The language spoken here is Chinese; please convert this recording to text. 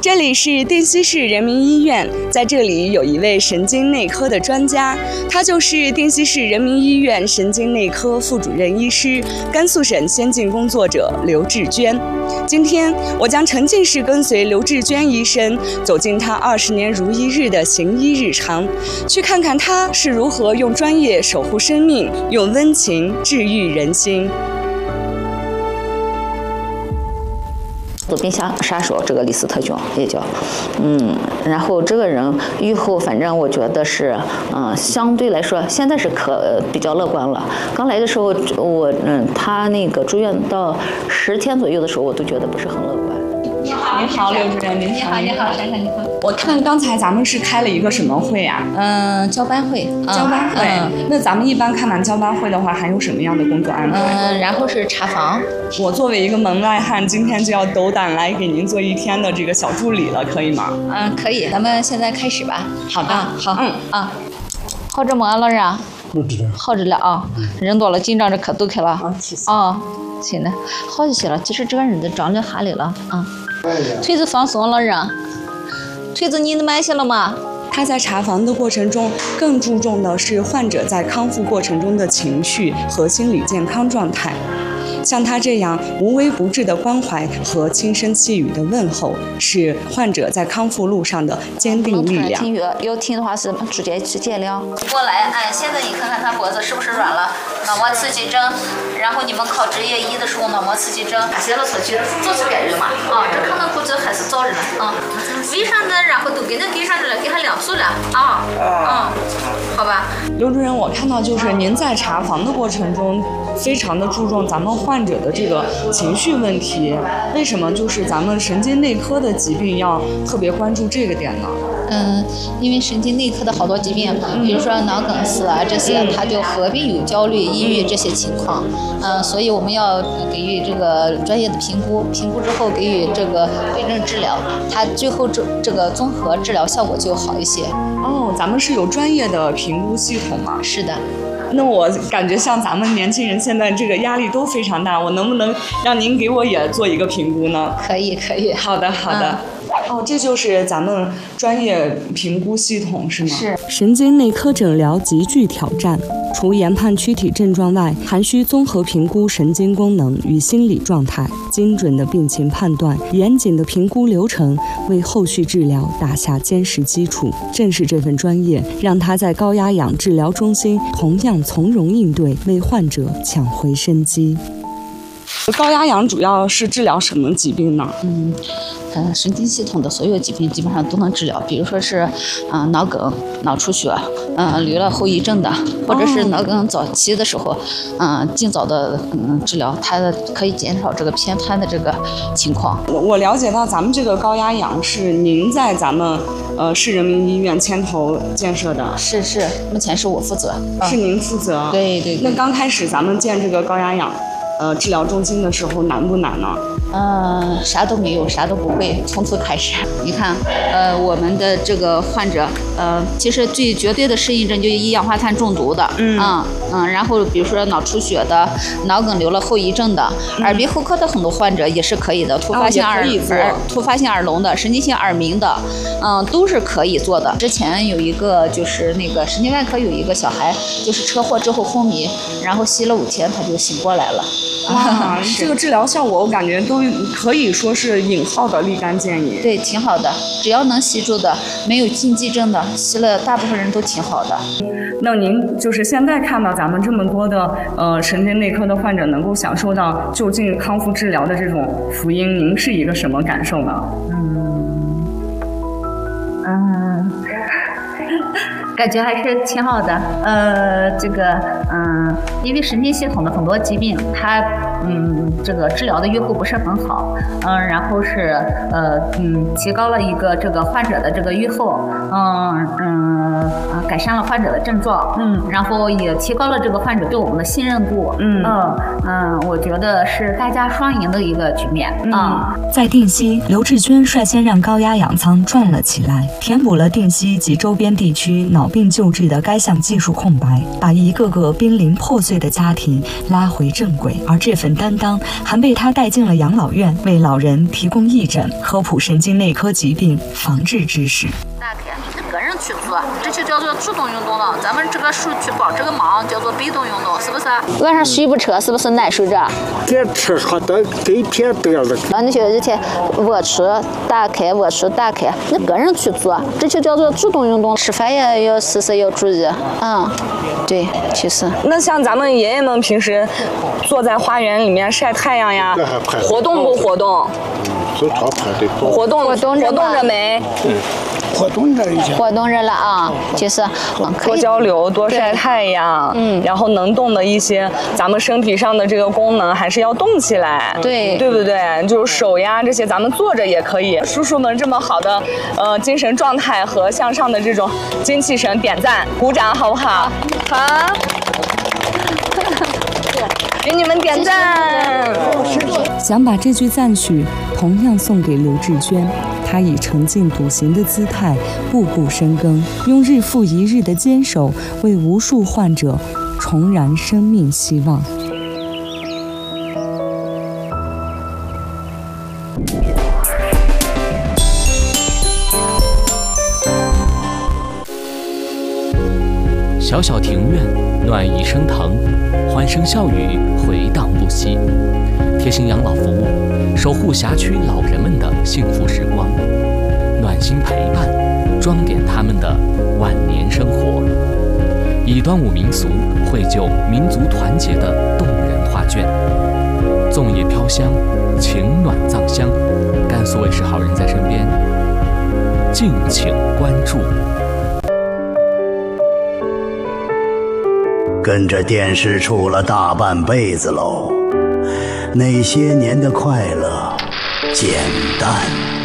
这里是定西市人民医院，在这里有一位神经内科的专家，他就是定西市人民医院神经内科副主任医师、甘肃省先进工作者刘志娟。今天我将沉浸式跟随刘志娟医生走进他20年如一日的行医日常，去看看他是如何用专业守护生命，用温情治愈人心。 鲁滨杀手这个李斯特菌也叫，然后这个人预后反正我觉得是，相对来说现在是比较乐观了。刚来的时候他那个住院到10天左右的时候，我都觉得不是很乐观。 你好，刘主任， 你好，珊珊，你好。 我看刚才咱们是开了一个什么会呀？ 交班会。 交班会。那咱们一般看完交班会的话，还有什么样的工作安排？ 然后是查房。 我作为一个门外汉，今天就要斗胆来给您做一天的这个小助理了，可以吗？ 可以。咱们现在开始吧。 好的， 好。好着么，老人啊？好着了啊。人多了，紧张着可都开了。行的，好就行了。其实这个人的长得哈里了啊。腿子放松，老人。腿子你买下了吗？ 他在查房的过程中，更注重的是患者在康复过程中的情绪和心理健康状态。像他这样无微不至的关怀和轻声细语的问候，是患者在康复路上的坚定力量。 听药要听的话是直接去见量。 过来，现在你看看他脖子是不是软了？脑膜刺激针，然后你们考执业医的时候，脑膜刺激针写了出去，就是该人嘛。这可能骨折还是早着呢。为啥呢？然后都给他给上去了，给他量数了好吧。 刘主任，我看到就是您在查房的过程中，非常的注重咱们患者的这个情绪问题，为什么就是咱们神经内科的疾病要特别关注这个点呢？ 因为神经内科的好多疾病，比如说脑梗死啊这些，它就合并有焦虑、抑郁这些情况，所以我们要给予这个专业的评估，评估之后给予这个对症治疗，它最后这个综合治疗效果就好一些。 咱们是有专业的评估系统吗？ 是的。 那我感觉像咱们年轻人现在这个压力都非常大，我能不能让您给我也做一个评估呢？ 可以。 好的。这就是咱们专业评估系统是吗？ 是。 神经内科诊疗极具挑战，除研判躯体症状外，还需综合评估神经功能与心理状态，精准的病情判断，严谨的评估流程，为后续治疗打下坚实基础。正是这份专业，让他在高压氧治疗中心同样从容应对，为患者抢回生机。高压氧主要是治疗什么疾病呢？ 神经系统的所有疾病基本上都能治疗，比如说是脑梗、脑出血，留了后遗症的，或者是脑梗早期的时候，尽早的治疗，它可以减少这个偏瘫的这个情况。 我了解到咱们这个高压氧是您在咱们市人民医院牵头建设的。 是，目前是我负责。 是您负责？ 对。 那刚开始咱们建这个高压氧治疗中心的时候难不难呢？ 啥都没有，啥都不会，从头开始。你看，我们的这个患者，其实最绝对的适应症就是一氧化碳中毒的，然后比如说脑出血的、脑梗留了后遗症的，耳鼻喉科的很多患者也是可以的，突发性耳聋的、神经性耳鸣的，都是可以做的。之前有一个就是那个神经外科有一个小孩，就是车祸之后昏迷，然后吸了5天他就醒过来了。 这个治疗效果我感觉都可以说是引号的立竿见影。 对，挺好的，只要能吸住的，没有禁忌症的，吸了大部分人都挺好的。 那您就是现在看到咱们这么多的神经内科的患者能够享受到就近康复治疗的这种福音，您是一个什么感受呢？ 感觉还是挺好的。因为神经系统的很多疾病，它这个治疗的预后不是很好，然后是提高了一个这个患者的这个预后，改善了患者的症状，然后也提高了这个患者对我们的信任度，我觉得是大家双赢的一个局面。 在定西，刘志娟率先让高压氧舱转了起来，填补了定西及周边地区脑病救治的该项技术空白，把一个个濒临破碎的家庭拉回正轨。而这份分担当，还被他带进了养老院，为老人提供义诊、科普神经内科疾病防治知识。 大概你个人去做，这就叫做主动运动了。咱们这个手去帮这个忙叫做被动运动，是不是？ 晚上睡不着，是不是难受着？ 这吃喝的这一天得了。 你就这天卧出打开，卧出打开，你个人去做，这就叫做主动运动。吃饭也要时时要注意，对，其实。 那像咱们爷爷们平时坐在花园里面晒太阳呀，活动不活动？活动着没？ 活动着一下， 活动着了啊，就是多交流，多晒太阳，然后能动的一些咱们身体上的这个功能还是要动起来， 对不对？就是手呀这些，咱们坐着也可以。叔叔们这么好的精神状态和向上的这种精气神，点赞，鼓掌好不好？好。给你们点赞！想把这句赞许同样送给刘志娟，她以沉浸笃行的姿态，步步深耕，用日复一日的坚守，为无数患者重燃生命希望。 小小庭院，暖意升腾，欢声笑语回荡不息。贴心养老服务，守护辖区老人们的幸福时光，暖心陪伴，装点他们的晚年生活。以端午民俗绘就民族团结的动人画卷。粽叶飘香，情暖藏香。甘肃卫视好人在身边，敬请关注。 跟着电视处了大半辈子喽，那些年的快乐简单。